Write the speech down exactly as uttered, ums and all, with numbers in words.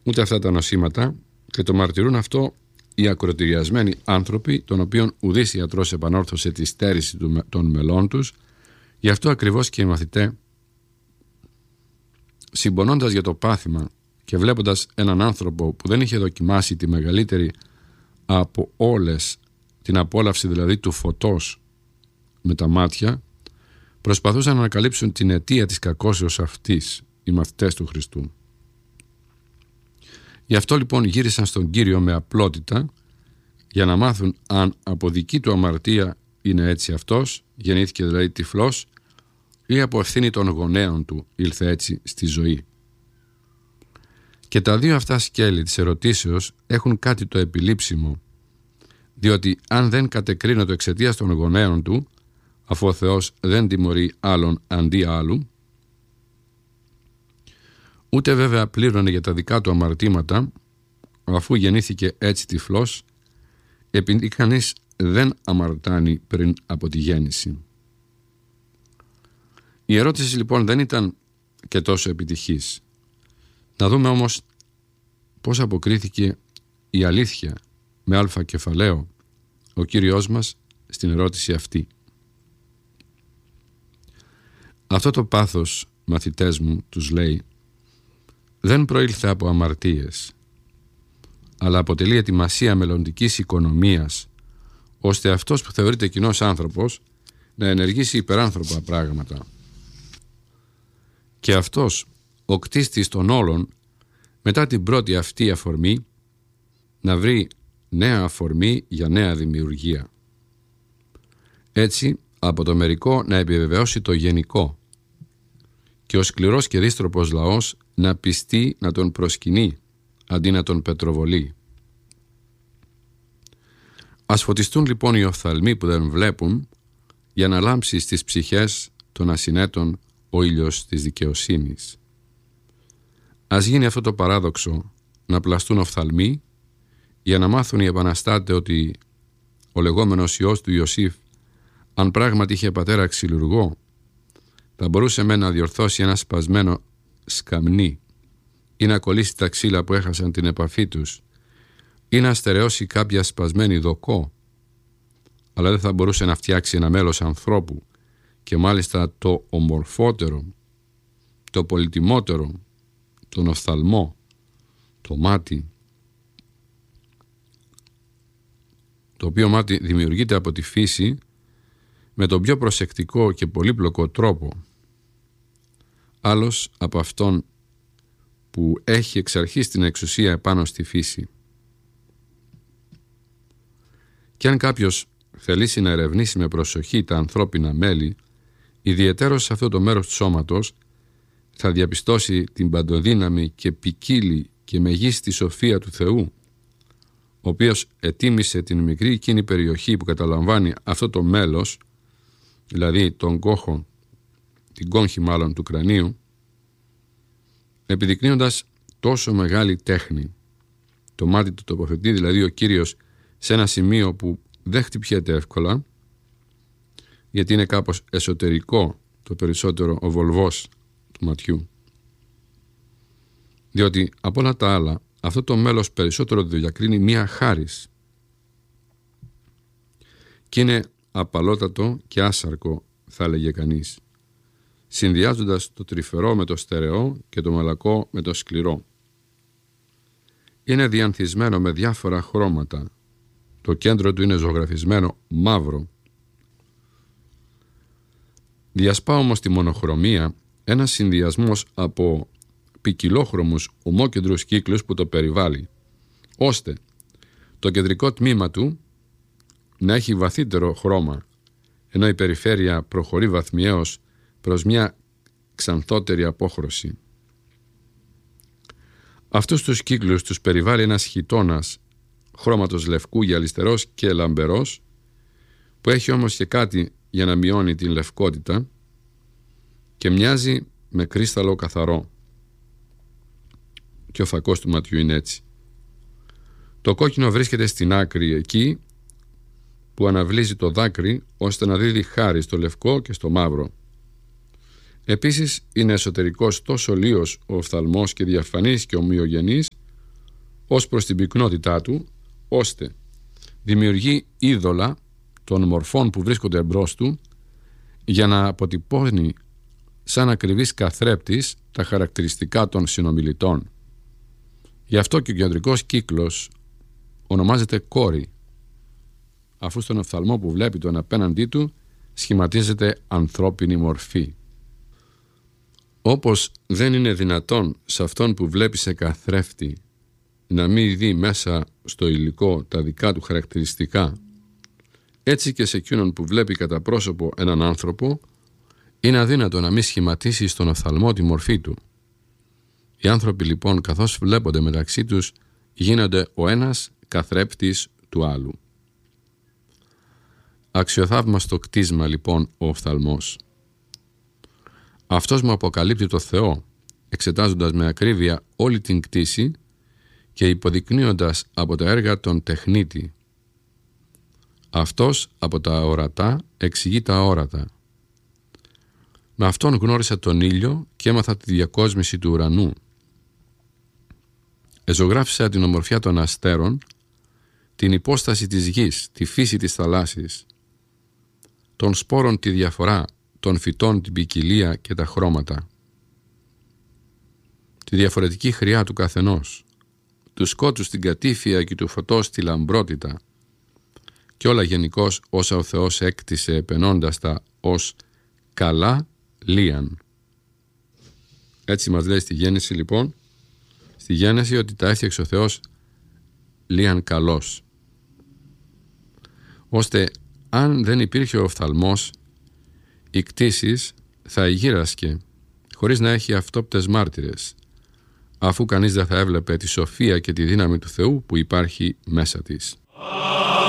ούτε αυτά τα νοσήματα, και το μαρτυρούν αυτό οι ακροτηριασμένοι άνθρωποι, των οποίων ουδής ιατρός επανόρθωσε τη στέρηση των μελών τους. Γι' αυτό ακριβώς και οι μαθητές, συμπονώντας για το πάθημα και βλέποντας έναν άνθρωπο που δεν είχε δοκιμάσει τη μεγαλύτερη από όλες, την απόλαυση δηλαδή του φωτός με τα μάτια, προσπαθούσαν να ανακαλύψουν την αιτία της κακώσεως αυτής οι μαθητές του Χριστού. Γι' αυτό λοιπόν γύρισαν στον Κύριο με απλότητα, για να μάθουν αν από δική του αμαρτία είναι έτσι αυτός, γεννήθηκε δηλαδή τυφλός, ή από ευθύνη των γονέων του ήλθε έτσι στη ζωή. Και τα δύο αυτά σκέλη της ερωτήσεως έχουν κάτι το επιλήψιμο, διότι αν δεν κατεκρίνονται εξαιτίας των γονέων του, αφού ο Θεός δεν τιμωρεί άλλον αντί άλλου, ούτε βέβαια πλήρωνε για τα δικά του αμαρτήματα, αφού γεννήθηκε έτσι τυφλός, επειδή κανείς δεν αμαρτάνει πριν από τη γέννηση. Η ερώτηση λοιπόν δεν ήταν και τόσο επιτυχής. Να δούμε όμως πώς αποκρίθηκε η αλήθεια με αλφα κεφαλαίο ο Κύριος μας στην ερώτηση αυτή. Αυτό το πάθος, μαθητές μου, τους λέει, δεν προήλθε από αμαρτίες, αλλά αποτελεί ετοιμασία μελλοντικής οικονομίας, ώστε αυτός που θεωρείται κοινός άνθρωπος να ενεργήσει υπεράνθρωπα πράγματα. Και αυτός, ο κτίστης των όλων, μετά την πρώτη αυτή αφορμή, να βρει νέα αφορμή για νέα δημιουργία. Έτσι, από το μερικό να επιβεβαιώσει το γενικό και ο σκληρός και δύστροπος λαός να πιστεί να τον προσκυνεί αντί να τον πετροβολεί. Ας φωτιστούν λοιπόν οι οφθαλμοί που δεν βλέπουν, για να λάμψει στις ψυχές των ασυνέτων ο ήλιος της δικαιοσύνης. Ας γίνει αυτό το παράδοξο, να πλαστούν οφθαλμοί, για να μάθουν οι επαναστάτες ότι ο λεγόμενος Υιός του Ιωσήφ, αν πράγματι είχε πατέρα ξυλουργό, θα μπορούσε με να διορθώσει ένα σπασμένο σκαμνί ή να κολλήσει τα ξύλα που έχασαν την επαφή τους ή να στερεώσει κάποια σπασμένη δοκό, αλλά δεν θα μπορούσε να φτιάξει ένα μέλος ανθρώπου, και μάλιστα το ομορφότερο, το πολυτιμότερο, τον οφθαλμό, το μάτι, το οποίο μάτι δημιουργείται από τη φύση με τον πιο προσεκτικό και πολύπλοκο τρόπο, άλλος από αυτόν που έχει εξ αρχής την εξουσία επάνω στη φύση. Και αν κάποιος θελήσει να ερευνήσει με προσοχή τα ανθρώπινα μέλη, ιδιαιτέρως σε αυτό το μέρος του σώματος, θα διαπιστώσει την παντοδύναμη και ποικίλη και μεγίστη σοφία του Θεού, ο οποίος ετίμησε την μικρή εκείνη περιοχή που καταλαμβάνει αυτό το μέλος, δηλαδή τον κόχο, την κόγχη μάλλον του κρανίου, επιδεικνύοντας τόσο μεγάλη τέχνη. Το μάτι του τοποθετεί δηλαδή ο Κύριος σε ένα σημείο που δεν χτυπιέται εύκολα, γιατί είναι κάπως εσωτερικό το περισσότερο ο βολβός του ματιού. Διότι από όλα τα άλλα αυτό το μέλος περισσότερο διακρίνει μία χάρις και είναι απαλότατο και άσαρκο, θα έλεγε κανείς, συνδυάζοντας το τρυφερό με το στερεό και το μαλακό με το σκληρό. Είναι διανθισμένο με διάφορα χρώματα. Το κέντρο του είναι ζωγραφισμένο μαύρο. Διασπά όμως τη μονοχρωμία ένας συνδυασμός από ποικιλόχρωμους ομόκεντρους κύκλους που το περιβάλλει, ώστε το κεντρικό τμήμα του να έχει βαθύτερο χρώμα, ενώ η περιφέρεια προχωρεί βαθμιαίως προς μια ξανθότερη απόχρωση. Αυτούς τους κύκλους τους περιβάλλει ένας χιτώνας χρώματος λευκού γυαλιστερός και λαμπερός, που έχει όμως και κάτι για να μειώνει την λευκότητα και μοιάζει με κρίσταλο καθαρό. Και ο φακός του ματιού είναι έτσι. Το κόκκινο βρίσκεται στην άκρη, εκεί που αναβλύζει το δάκρυ, ώστε να δίδει χάρη στο λευκό και στο μαύρο. Επίσης είναι εσωτερικός τόσο λίος ο οφθαλμός και διαφανής και ομοιογενής, ως προς την πυκνότητά του, ώστε δημιουργεί είδωλα των μορφών που βρίσκονται εμπρός του για να αποτυπώνει σαν ακριβής καθρέπτης τα χαρακτηριστικά των συνομιλητών. Γι' αυτό και ο κεντρικός κύκλος ονομάζεται κόρη, αφού στον οφθαλμό που βλέπει τον απέναντί του σχηματίζεται ανθρώπινη μορφή. Όπως δεν είναι δυνατόν σε αυτόν που βλέπει σε καθρέφτη να μην δει μέσα στο υλικό τα δικά του χαρακτηριστικά, έτσι και σε εκείνον που βλέπει κατά πρόσωπο έναν άνθρωπο είναι αδύνατο να μην σχηματίσει στον οφθαλμό τη μορφή του. Οι άνθρωποι λοιπόν, καθώς βλέπονται μεταξύ τους, γίνονται ο ένας καθρέπτης του άλλου. Αξιοθαύμαστο κτίσμα λοιπόν ο οφθαλμός. Αυτός μου αποκαλύπτει το Θεό, εξετάζοντας με ακρίβεια όλη την κτήση και υποδεικνύοντας από τα έργα τον τεχνίτη. Αυτός από τα ορατά εξηγεί τα όρατα. Με αυτόν γνώρισα τον ήλιο και έμαθα τη διακόσμηση του ουρανού. Εζωγράφησα την ομορφιά των αστέρων, την υπόσταση της γης, τη φύση της θαλάσσης, των σπόρων τη διαφορά, των φυτών την ποικιλία και τα χρώματα, τη διαφορετική χρειά του καθενός, του σκότους την κατήφια και του φωτός τη λαμπρότητα, και όλα γενικώς όσα ο Θεός έκτισε επενώντας τα ως καλά λίαν. Έτσι μας λέει στη Γέννηση λοιπόν, στη Γέννηση, ότι τα έφτιαξε ο Θεός λίαν καλός, ώστε αν δεν υπήρχε ο οφθαλμός, η κτήσης θα ηγύρασκε χωρίς να έχει αυτόπτες μάρτυρες, αφού κανείς δεν θα έβλεπε τη σοφία και τη δύναμη του Θεού που υπάρχει μέσα της.